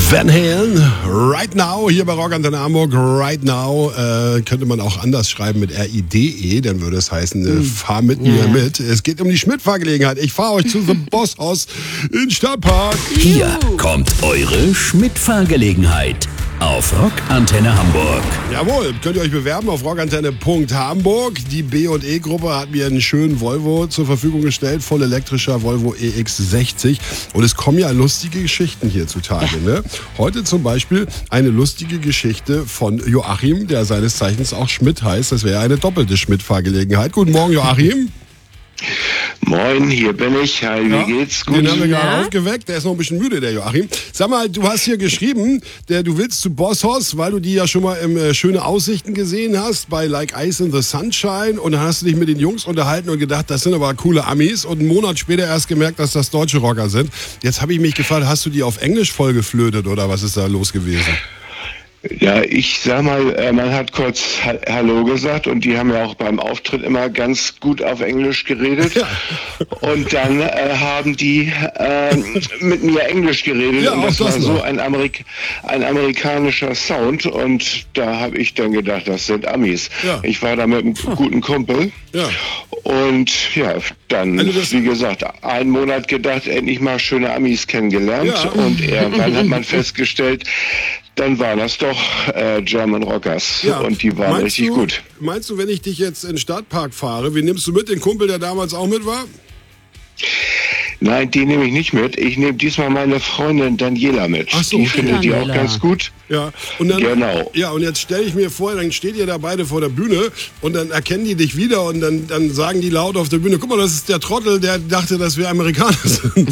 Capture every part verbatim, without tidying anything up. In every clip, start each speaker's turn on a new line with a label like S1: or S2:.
S1: Van Halen, Right Now, hier bei Rock Antenne Hamburg, Right Now, äh, könnte man auch anders schreiben mit R I D E, dann würde es heißen, äh, fahr mit ja. mir mit. Es geht um die Schmidt-Fahrgelegenheit. Ich fahre euch zu The Boss Haus in Stadtpark.
S2: Hier kommt eure Schmidt-Fahrgelegenheit auf Rock Antenne Hamburg.
S1: Jawohl, könnt ihr euch bewerben auf rockantenne punkt hamburg. Die B und E-Gruppe hat mir einen schönen Volvo zur Verfügung gestellt, voll elektrischer Volvo E X sechzig. Und es kommen ja lustige Geschichten hier zutage. Ne? Heute zum Beispiel eine lustige Geschichte von Joachim, der seines Zeichens auch Schmidt heißt. Das wäre eine doppelte Schmidt-Fahrgelegenheit. Guten Morgen, Joachim.
S3: Moin, hier bin ich. Hi, wie ja, geht's? Gut.
S1: Den haben wir gerade aufgeweckt. Der ist noch ein bisschen müde, der Joachim. Sag mal, du hast hier geschrieben, der, du willst zu Bosshaus, weil du die ja schon mal im äh, schöne Aussichten gesehen hast, bei Like Ice in the Sunshine. Und dann hast du dich mit den Jungs unterhalten und gedacht, das sind aber coole Amis. Und einen Monat später erst gemerkt, dass das deutsche Rocker sind. Jetzt habe ich mich gefragt, hast du die auf Englisch vollgeflötet oder was ist da los gewesen?
S3: Ja, ich sag mal, man hat kurz Hallo gesagt und die haben ja auch beim Auftritt immer ganz gut auf Englisch geredet. Ja. Und dann äh, haben die äh, mit mir Englisch geredet ja, und das, das war so ein, Amerik- ein amerikanischer Sound und da habe ich dann gedacht, das sind Amis. Ja. Ich war da mit einem guten Kumpel ja. und ja, dann, also wie gesagt, einen Monat gedacht, endlich mal schöne Amis kennengelernt ja. und irgendwann hat man festgestellt, dann waren das doch äh, German Rockers ja. und die waren meinst richtig
S1: du,
S3: gut.
S1: Meinst du, wenn ich dich jetzt in den Stadtpark fahre, wie nimmst du mit den Kumpel, der damals auch mit war?
S3: Nein, die nehme ich nicht mit. Ich nehme diesmal meine Freundin Daniela mit.
S1: Ach so,
S3: die
S1: okay.
S3: findet die auch ganz gut.
S1: Ja, und dann,
S3: genau.
S1: Ja, und jetzt stelle ich mir vor, dann steht ihr da beide vor der Bühne und dann erkennen die dich wieder und dann, dann sagen die laut auf der Bühne, guck mal, das ist der Trottel, der dachte, dass wir Amerikaner sind.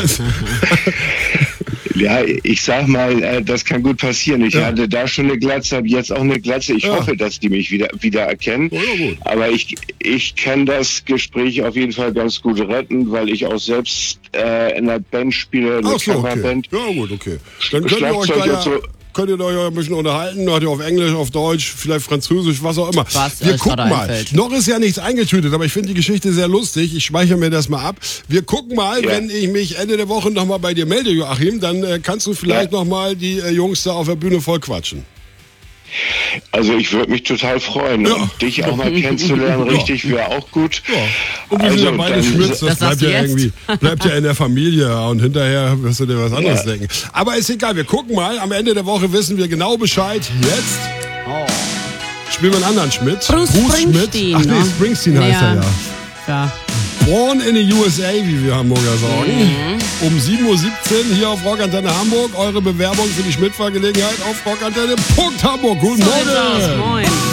S3: Ja, ich sag mal, das kann gut passieren. Ich ja. hatte da schon eine Glatze, habe jetzt auch eine Glatze. Ich ja. hoffe, dass die mich wieder, wieder erkennen. Oh, ja, gut. Aber ich, ich kann das Gespräch auf jeden Fall ganz gut retten, weil ich auch selbst äh, in einer Band spiele, eine
S1: Ach so,
S3: Coverband.
S1: Okay. Ja gut, okay. Dann könnt ihr euch da ja, so könnt ihr euch ein bisschen unterhalten, hört ihr auf Englisch, auf Deutsch, vielleicht Französisch, was auch immer.
S4: Was
S1: wir gucken mal.
S4: Einfällt.
S1: Noch ist ja nichts eingetütet, aber ich finde die Geschichte sehr lustig. Ich speichere mir das mal ab. Wir gucken mal, ja. wenn ich mich Ende der Woche nochmal bei dir melde, Joachim, dann äh, kannst du vielleicht ja. nochmal die äh, Jungs da auf der Bühne voll quatschen.
S3: Also ich würde mich total freuen, ja. und dich auch mal kennenzulernen, richtig, ja. wäre auch gut.
S1: Ja. Und wir also, sind ja beide Schmitz, das, das bleibt ja jetzt? irgendwie, bleibt ja in der Familie und hinterher wirst du dir was anderes ja. denken. Aber ist egal, wir gucken mal, am Ende der Woche wissen wir genau Bescheid. Jetzt oh. spielen wir einen anderen Schmidt.
S4: Bruce, Bruce Schmidt.
S1: Ach nee, Springsteen heißt
S4: ja.
S1: er ja.
S4: Ja.
S1: Born in the U S A, wie wir Hamburger sagen. Mhm. Um sieben Uhr siebzehn hier auf Rock Antenne Hamburg. Eure Bewerbung für die Schmidt-Fahrgelegenheit auf rockantenne punkt hamburg. Guten Morgen.
S4: Moin.